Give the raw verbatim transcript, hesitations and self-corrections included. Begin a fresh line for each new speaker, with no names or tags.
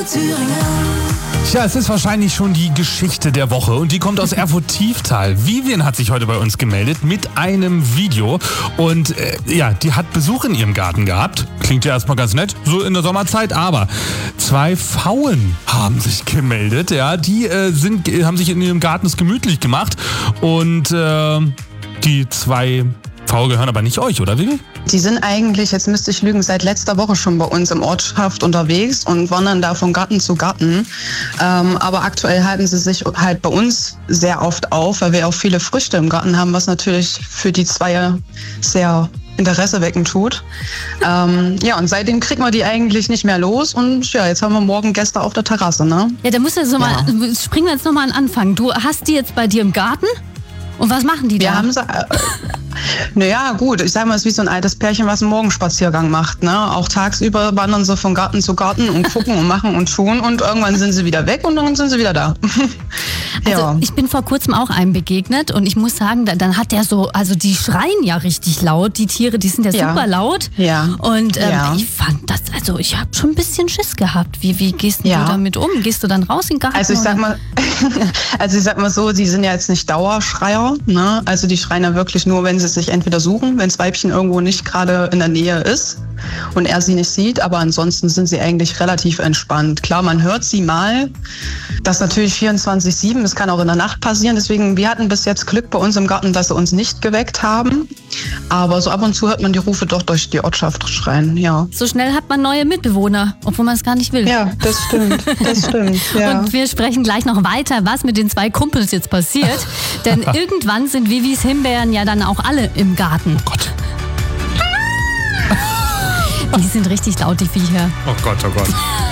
Tja, es ist wahrscheinlich schon die Geschichte der Woche und die kommt aus Erfurt-Tieftal. Vivian hat sich heute bei uns gemeldet mit einem Video und äh, ja, die hat Besuch in ihrem Garten gehabt. Klingt ja erstmal ganz nett, so in der Sommerzeit, aber zwei Pfauen haben sich gemeldet, ja, die äh, sind, haben sich in ihrem Garten es gemütlich gemacht und äh, die zwei Pfauen gehören aber nicht euch, oder Vivi?
Die sind eigentlich, jetzt müsste ich lügen, seit letzter Woche schon bei uns im Ortschaft unterwegs und wandern da von Garten zu Garten. Ähm, aber aktuell halten sie sich halt bei uns sehr oft auf, weil wir auch viele Früchte im Garten haben, was natürlich für die Zweier sehr Interesse wecken tut. Ähm, ja, und seitdem kriegen wir die eigentlich nicht mehr los und ja, jetzt haben wir morgen Gäste auf der Terrasse, ne?
Ja, da musst du jetzt noch
Ja.
mal, springen wir jetzt nochmal an den Anfang. Du hast die jetzt bei dir im Garten und was machen die
Wir
da?
haben sie. Äh, naja, gut, ich sag mal, es ist wie so ein altes Pärchen, was einen Morgenspaziergang macht. Ne? Auch tagsüber wandern sie von Garten zu Garten und gucken und machen und tun und irgendwann sind sie wieder weg und dann sind sie wieder da.
Also
ja.
ich bin vor kurzem auch einem begegnet und ich muss sagen, da, dann hat der so, also die schreien ja richtig laut, die Tiere, die sind ja,
Ja.
super laut.
Ja.
Und ähm,
Ja.
ich fand das, also ich habe schon ein bisschen Schiss gehabt. Wie, wie gehst denn
Ja.
du damit um? Gehst du dann raus in den Garten?
Also ich sag
oder?
mal, also ich sag mal so, die sind ja jetzt nicht Dauerschreier, ne? Also die schreien ja wirklich nur, wenn sie sich entweder suchen, wenn das Weibchen irgendwo nicht gerade in der Nähe ist und er sie nicht sieht, aber ansonsten sind sie eigentlich relativ entspannt. Klar, man hört sie mal, das natürlich vierundzwanzig sieben, das kann auch in der Nacht passieren, deswegen, wir hatten bis jetzt Glück bei uns im Garten, dass sie uns nicht geweckt haben, aber so ab und zu hört man die Rufe doch durch die Ortschaft schreien, ja.
So schnell hat man neue Mitbewohner, obwohl man es gar nicht will.
Ja, das stimmt, das stimmt, ja.
Und wir sprechen gleich noch weiter, was mit den zwei Kumpels jetzt passiert. Denn irgendwann sind Vivis Himbeeren ja dann auch alle im Garten.
Oh Gott.
Die sind richtig laut, die Viecher.
Oh Gott, oh Gott.